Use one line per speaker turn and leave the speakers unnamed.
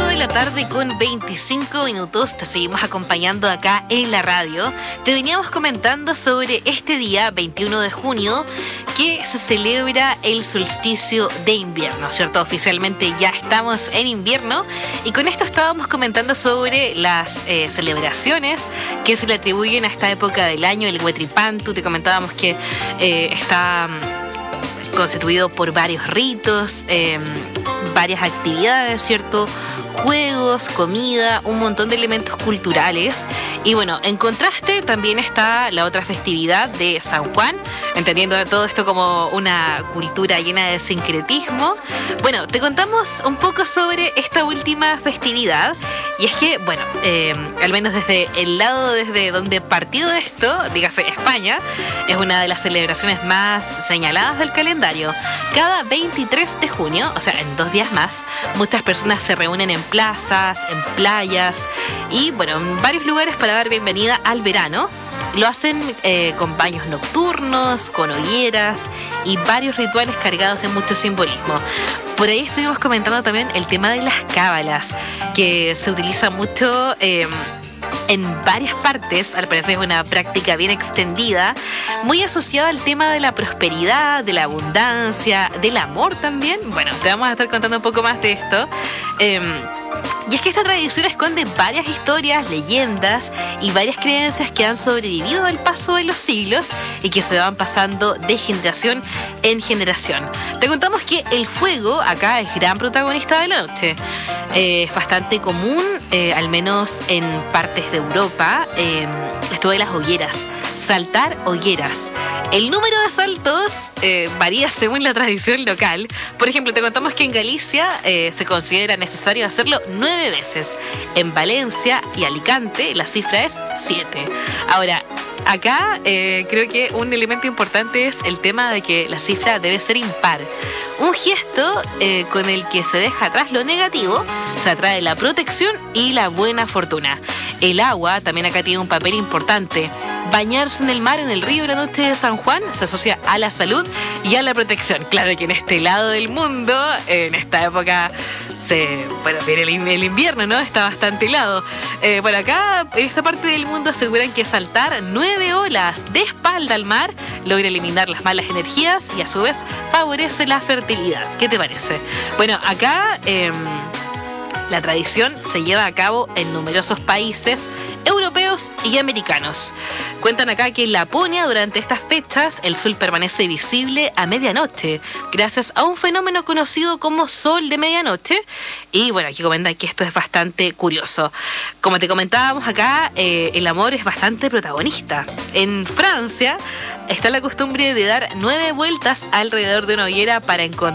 5 de la tarde con 25 minutos. Te seguimos acompañando acá en la radio. Te veníamos comentando sobre este día, 21 de junio, que se celebra el solsticio de invierno, ¿cierto? Oficialmente ya estamos en invierno y con esto estábamos comentando sobre las celebraciones que se le atribuyen a esta época del año, el Huetripantu. Te comentábamos que está constituido por varios ritos, varias actividades, ¿cierto? Juegos, comida, un montón de elementos culturales. Y bueno, en contraste también está la otra festividad de San Juan, entendiendo todo esto como una cultura llena de sincretismo. Bueno, te contamos un poco sobre esta última festividad. Y es que, bueno, al menos desde el lado desde donde partió esto, dígase España, es una de las celebraciones más señaladas del calendario. Cada 23 de junio, o sea, en 2 días más, muchas personas se reúnen en plazas, en playas y, bueno, en varios lugares para dar bienvenida al verano. Lo hacen con baños nocturnos, con hogueras y varios rituales cargados de mucho simbolismo. Por ahí estuvimos comentando también el tema de las cábalas, que se utiliza mucho en varias partes. Al parecer es una práctica bien extendida, muy asociada al tema de la prosperidad, de la abundancia, del amor también. Bueno, te vamos a estar contando un poco más de esto. Y es que esta tradición esconde varias historias, leyendas y varias creencias que han sobrevivido al paso de los siglos y que se van pasando de generación en generación. Te contamos que el fuego acá es gran protagonista de la noche. Es bastante común, al menos en partes de Europa, esto de las hogueras. Saltar hogueras. El número de saltos varía según la tradición local. Por ejemplo, te contamos que en Galicia se considera necesario hacerlo 9 veces. En Valencia y Alicante la cifra es 7. Ahora, acá creo que un elemento importante es el tema de que la cifra debe ser impar. Un gesto con el que se deja atrás lo negativo, se atrae la protección y la buena fortuna. El agua también acá tiene un papel importante. Bañarse en el mar, en el río la noche de San Juan, se asocia a la salud y a la protección. Claro que en este lado del mundo, en esta época, viene el invierno, ¿no? Está bastante helado. Bueno, acá, en esta parte del mundo, aseguran que saltar 9 olas de espalda al mar logra eliminar las malas energías y a su vez favorece la fertilidad. ¿Qué te parece? Bueno, acá la tradición se lleva a cabo en numerosos países europeos y americanos. Cuentan acá que en Laponia, durante estas fechas, el sol permanece visible a medianoche, gracias a un fenómeno conocido como sol de medianoche. Y bueno, aquí comentan que esto es bastante curioso. Como te comentábamos acá, el amor es bastante protagonista. En Francia está la costumbre de dar 9 vueltas alrededor de una hoguera para encontrar